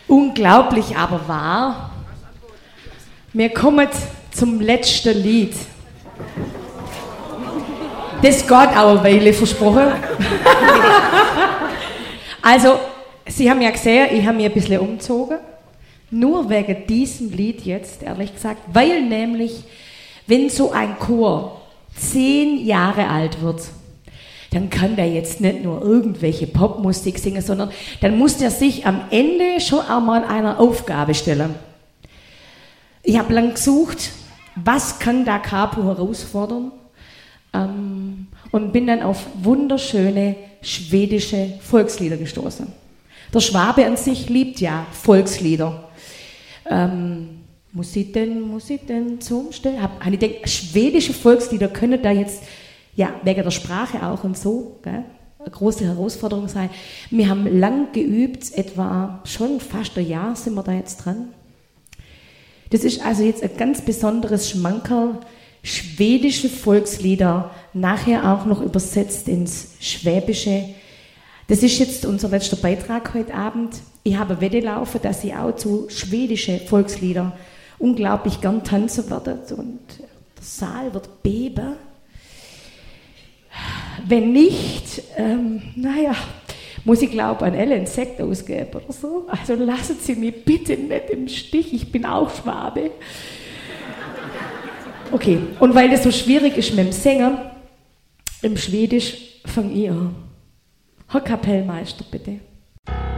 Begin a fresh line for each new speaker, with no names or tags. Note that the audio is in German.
Unglaublich aber wahr. Wir kommen zum letzten Lied. Das geht auch eine Weile, versprochen. Also, Sie haben ja gesehen, ich habe mich ein bisschen umgezogen. Nur wegen diesem Lied jetzt, ehrlich gesagt. Weil nämlich, wenn so ein Chor 10 Jahre alt wird, dann kann der jetzt nicht nur irgendwelche Popmusik singen, sondern dann muss der sich am Ende schon einmal einer Aufgabe stellen. Ich habe lang gesucht, was kann da Capo herausfordern, und bin dann auf wunderschöne schwedische Volkslieder gestoßen. Der Schwabe an sich liebt ja Volkslieder. Muss ich denn zum Stellen? Hab ich gedacht, schwedische Volkslieder können da jetzt, ja, wegen der Sprache auch und so, gell, eine große Herausforderung sein. Wir haben lang geübt, etwa schon fast ein Jahr sind wir da jetzt dran. Das ist also jetzt ein ganz besonderes Schmankerl, schwedische Volkslieder, nachher auch noch übersetzt ins Schwäbische. Das ist jetzt unser letzter Beitrag heute Abend. Ich habe Wette laufen, dass ich auch zu schwedische Volkslieder unglaublich gern tanzen werde und der Saal wird beben. Wenn nicht, muss ich glaube an Ellen Sekt ausgeben oder so. Also lassen Sie mich bitte nicht im Stich, ich bin auch Schwabe. Okay, und weil das so schwierig ist mit dem Sänger, im Schwedisch fange ich an. Herr Kapellmeister, bitte.